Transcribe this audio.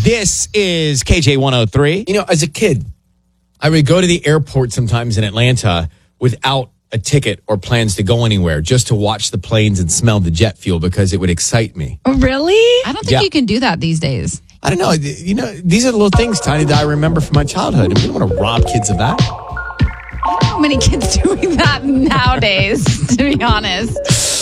This is KJ 103. You know, as a kid, I would go to the airport sometimes in Atlanta without a ticket or plans to go anywhere, just to watch the planes and smell the jet fuel because it would excite me. Really? I don't think you can do that these days. I don't know. You know, these are the little things, Tiny, that I remember from my childhood. And we don't want to rob kids of that. How many kids doing that nowadays, to be honest?